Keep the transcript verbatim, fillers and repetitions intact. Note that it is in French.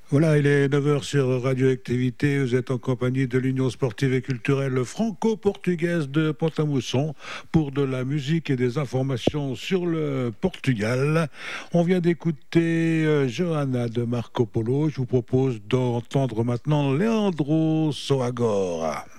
Voilà, il est neuf heures sur Radioactivité. Vous êtes en compagnie de l'Union sportive et culturelle franco-portugaise de Pont-à-Mousson pour de la musique et des informations sur le Portugal. On vient d'écouter euh, Johanna de Marco Polo. Je vous propose d'entendre maintenant Leandro Soagora.